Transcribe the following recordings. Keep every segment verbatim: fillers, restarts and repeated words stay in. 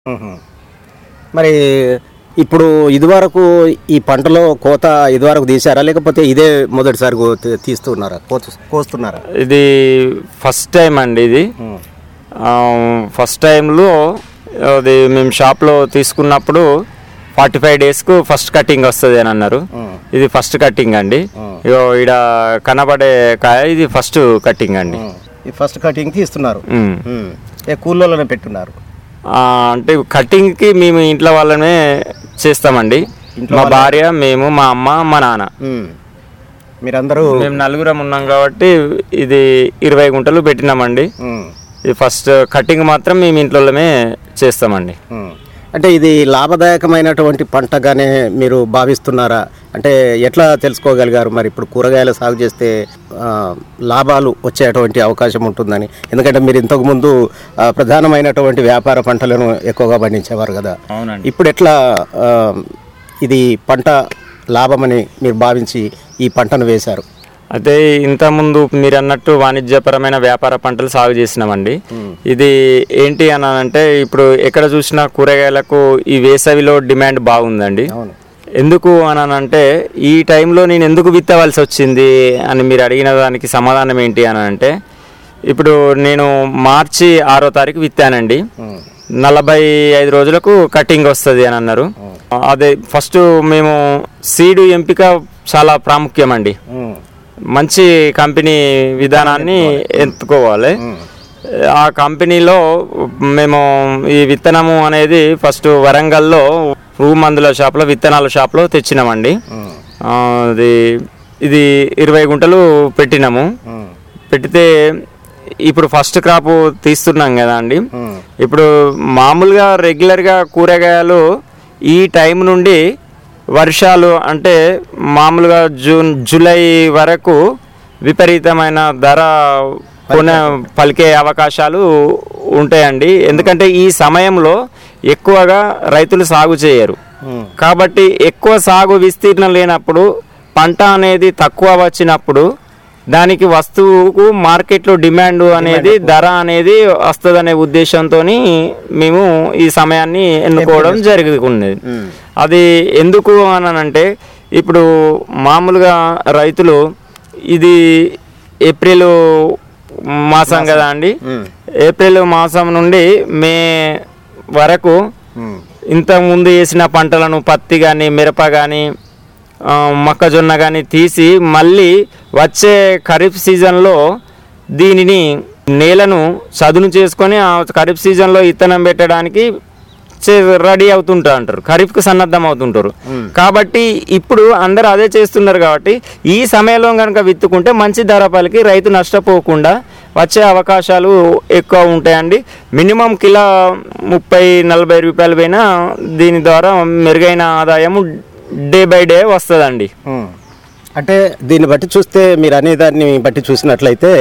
మరి ఇప్పుడు ఇదివరకు ఈ పంటలో కోత ఇదివరకు తీసారా, లేకపోతే ఇదే మొదటిసారి కో- తీస్తున్నారా, కోత కోస్తున్నారా? ఇది ఫస్ట్ టైం అండి. ఇది ఫస్ట్ టైంలో అది మేము షాప్లో తీసుకున్నప్పుడు ఫార్టీ ఫైవ్ డేస్కు ఫస్ట్ కటింగ్ వస్తుంది అని అన్నారు. ఇది ఫస్ట్ కటింగ్ అండి. ఇగో ఈడ కనబడే కాయ ఇది ఫస్ట్ కటింగ్ అండి. ఈ ఫస్ట్ కటింగ్ తీస్తున్నారు, ఉమ్. ఏ కూలోనే పెట్టున్నారు? ఆ, అంటే కటింగ్కి మేము ఇంట్లో వాళ్ళనే చేస్తామండి. మా భార్య, మేము, మా అమ్మ, మా నాన్న, మీరందరూ మేము నలుగురం ఉన్నాం కాబట్టి ఇది ఇరవై గుంటలు పెట్టినామండి. ఇది ఫస్ట్ కటింగ్ మాత్రం మేము ఇంట్లోనే చేస్తామండి. అంటే ఇది లాభదాయకమైనటువంటి పంటగానే మీరు భావిస్తున్నారా? అంటే ఎట్లా తెలుసుకోగలిగారు మరి ఇప్పుడు కూరగాయల సాగు చేస్తే ఆ, లాభాలు వచ్చేటువంటి అవకాశం ఉంటుందని? ఎందుకంటే మీరు ఇంతకుముందు ఆ, ప్రధానమైనటువంటి వ్యాపార పంటలను ఎక్కువగా పండించేవారు కదా. అవునండి. ఇప్పుడు ఎట్లా ఆ, ఇది పంట లాభమని మీరు భావించి ఈ పంటను వేశారు? అయితే ఇంతకుముందు మీరు అన్నట్టు వాణిజ్యపరమైన వ్యాపార పంటలు సాగు చేసినామండి. ఇది ఏంటి అని అంటే ఇప్పుడు ఎక్కడ చూసినా కూరగాయలకు ఈ వేసవిలో డిమాండ్ బాగుందండి. అవును. ఎందుకు అని అంటే ఈ టైంలో నేను ఎందుకు విత్తవలసి వచ్చింది అని మీరు అడిగిన దానికి సమాధానం ఏంటి అని అంటే, ఇప్పుడు నేను మార్చి ఆరో తారీఖు విత్తానండి. నలభై ఐదు రోజులకు కటింగ్ వస్తుంది అని అన్నారు. అదే ఫస్ట్ మేము సీడు ఎంపిక చాలా ప్రాముఖ్యం అండి. మంచి కంపెనీ విధానాన్ని ఎత్తుకోవాలి. ఆ కంపెనీలో మేము ఈ విత్తనము అనేది ఫస్ట్ వరంగల్లో పురుగు మందుల షాప్లో విత్తనాల షాప్లో తెచ్చినామండి. అది ఇది ఇరవై గుంటలు పెట్టినాము. పెడితే ఇప్పుడు ఫస్ట్ క్రాప్ తీస్తున్నాం కదా అండి. ఇప్పుడు మామూలుగా రెగ్యులర్గా కూరగాయలు ఈ టైం నుండి వర్షాలు అంటే మామూలుగా జూన్ జూలై వరకు విపరీతమైన ధర కొన పలికే అవకాశాలు ఉంటాయండి. ఎందుకంటే ఈ సమయంలో ఎక్కువగా రైతులు సాగు చేయరు కాబట్టి ఎక్కువ సాగు విస్తీర్ణం లేనప్పుడు పంట అనేది తక్కువ వచ్చినప్పుడు దానికి వస్తువుకు మార్కెట్లో డిమాండ్ అనేది ధర అనేది వస్తుందనే ఉద్దేశంతో మేము ఈ సమయాన్ని ఎన్నుకోవడం జరుగుతుంది. అది ఎందుకు అని అంటే ఇప్పుడు మామూలుగా రైతులు ఇది ఏప్రిల్ మాసం కదా అండి. ఏప్రిల్ మాసం నుండి మే వరకు ఇంతకుముందు వేసిన పంటలను పత్తి కానీ మిరప కానీ మొక్కజొన్న కానీ తీసి మళ్ళీ వచ్చే ఖరీఫ్ సీజన్లో దీనిని నేలను చదును చేసుకొని ఆ ఖరీఫ్ సీజన్లో ఇత్తనం పెట్టడానికి రెడీ అవుతుంటా అంటారు, ఖరీఫ్కు సన్నద్ధం అవుతుంటారు. కాబట్టి ఇప్పుడు అందరూ అదే చేస్తున్నారు కాబట్టి ఈ సమయంలో కనుక విత్తుకుంటే మంచి ధర పలికి రైతు నష్టపోకుండా వచ్చే అవకాశాలు ఎక్కువ ఉంటాయండి. మినిమం కిలో ముప్పై నలభై రూపాయలు పైన దీని ద్వారా మెరుగైన ఆదాయం డే బై డే వస్తుందండి. అంటే దీన్ని బట్టి చూస్తే మీరు అనేదాన్ని బట్టి చూసినట్లయితే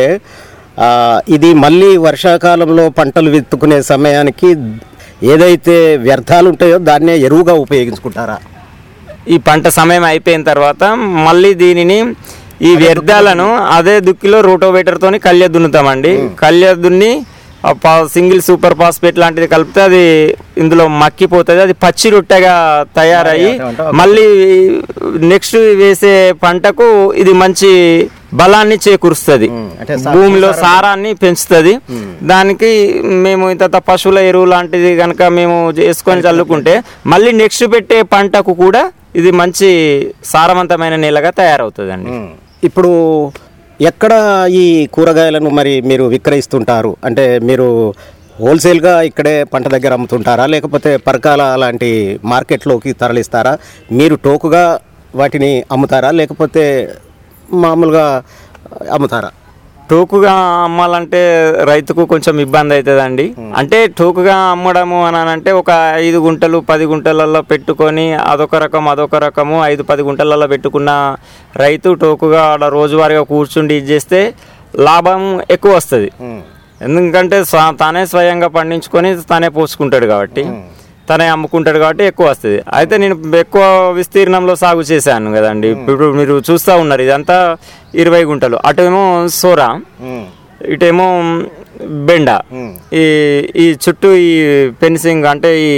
ఇది మళ్ళీ వర్షాకాలంలో పంటలు విత్తుకునే సమయానికి ఏదైతే వ్యర్థాలు ఉంటాయో దాన్నే ఎరువుగా ఉపయోగించుకుంటారా? ఈ పంట సమయం అయిపోయిన తర్వాత మళ్ళీ దీనిని ఈ వ్యర్థాలను అదే దుక్కిలో రోటోవేటర్తోని కళ్య దున్నుతామండి. కళ్య దున్ని సింగిల్ సూపర్ ఫాస్ఫేట్ లాంటిది కలిపితే అది ఇందులో మక్కిపోతుంది. అది పచ్చి రొట్టెగా తయారయ్యి మళ్ళీ నెక్స్ట్ వేసే పంటకు ఇది మంచి బలాన్ని చేకూరుస్తుంది, భూమిలో సారాన్ని పెంచుతుంది. దానికి మేము ఇంత పశువుల ఎరువు లాంటిది కనుక మేము చేసుకొని చల్లుకుంటే మళ్ళీ నెక్స్ట్ పెట్టే పంటకు కూడా ఇది మంచి సారవంతమైన నేలగా తయారవుతుంది అండి. ఇప్పుడు ఎక్కడ ఈ కూరగాయలను మరి మీరు విక్రయిస్తుంటారు? అంటే మీరు హోల్సేల్గా ఇక్కడే పంట దగ్గర అమ్ముతుంటారా, లేకపోతే పరకాల లాంటి మార్కెట్లోకి తరలిస్తారా? మీరు టోకుగా వాటిని అమ్ముతారా, లేకపోతే మామూలుగా అమ్ముతారా? టోకుగా అమ్మాలంటే రైతుకు కొంచెం ఇబ్బంది అవుతుందండి. అంటే టోకుగా అమ్మడము అని అంటే ఒక ఐదు గుంటలు పది గుంటలలో పెట్టుకొని అదొక రకం అదొక రకము ఐదు పది గుంటలలో పెట్టుకున్న రైతు టోకుగా రోజువారీగా కూర్చుండి ఇది చేస్తే లాభం ఎక్కువ వస్తుంది. ఎందుకంటే తానే స్వయంగా పండించుకొని తానే పోసుకుంటాడు కాబట్టి తనే అమ్ముకుంటాడు కాబట్టి ఎక్కువ వస్తుంది. అయితే నేను ఎక్కువ విస్తీర్ణంలో సాగు చేశాను కదండి. ఇప్పుడు మీరు చూస్తూ ఉన్నారు ఇదంతా ఇరవై గుంటలు, అటేమో సోరా, ఇటేమో బెండ. ఈ ఈ చుట్టూ ఈ ఫెన్సింగ్ అంటే ఈ